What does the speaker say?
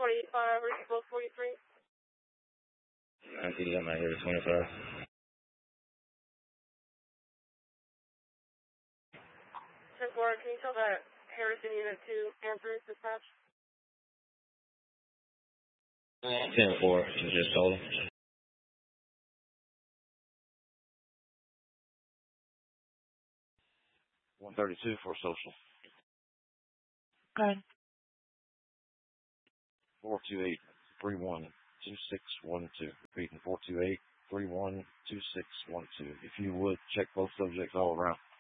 25, reachable 43. I see them out here, 25. 10-4, can you tell that Harrison Unit 2 answers dispatch? 10-4, you just told him. 132 for social. Good. 428-312612. Repeating 428-312612. If you would, check both subjects all around.